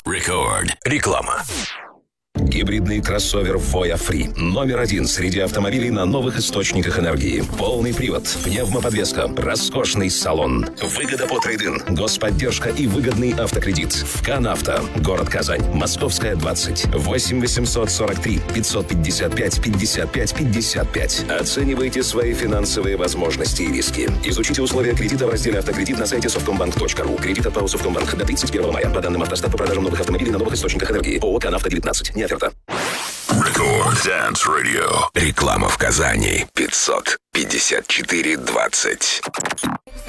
Record. Реклама. Гибридный кроссовер Voya Free. Номер один среди автомобилей на новых источниках энергии. Полный привод, пневмоподвеска, роскошный салон. Выгода по трейд-ин, господдержка и выгодный автокредит. ФК «Нафта». Город Казань. Московская, 20. 8 843 555 55 55. Оценивайте свои финансовые возможности и риски. Изучите условия кредита в разделе «Автокредит» на сайте softcombank.ru. Кредит от ПАО «Совкомбанк» до 31 мая. По данным «Автостат» по продажам новых автомобилей на новых источниках энергии. ООО «КАНАФТА» 19. Не оферта. Record Dance Radio. Реклама в Казани. 554-20.